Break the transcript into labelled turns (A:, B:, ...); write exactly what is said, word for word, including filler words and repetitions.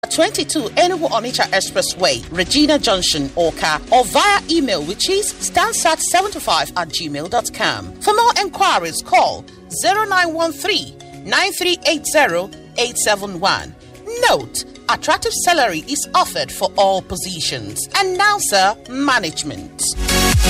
A: twenty-two Enugu Onitsha Expressway, Regina Junction, Oka, or via email, which is stansat seventy-five at gmail dot com. For more enquiries, call zero nine one three, nine three eight zero, eight seven one. Note, attractive salary is offered for all positions. And now, sir, management.